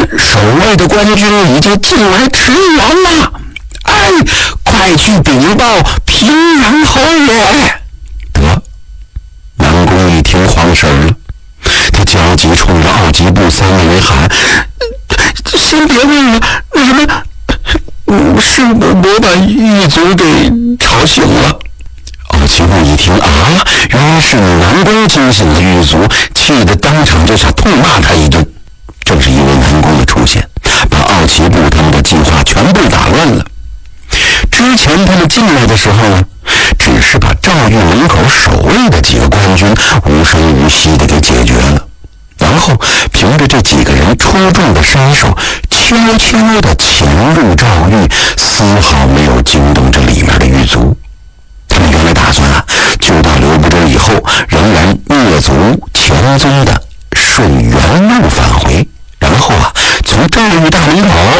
守卫的官军已经进来驰援了。哎，快去禀报平阳侯爷！得，南宫一听慌神了，他焦急冲着奥吉部3个人喊：“先别问了，那什么，是我把狱卒给吵醒了。”奥吉部一听啊，原来是南宫惊醒了狱卒，气得当场就想痛骂他一顿。正是因为南宫的出现，把奥奇部他们的计划全部打乱了。之前他们进来的时候呢，只是把赵狱门口守卫的几个官军无声无息地给解决了，然后凭着这几个人出众的身手，悄悄地潜入赵狱，丝毫没有惊动这里面的狱卒。他们原来打算救到刘伯州以后，仍然灭族前宗的顺原路返回，然后从赵狱大门口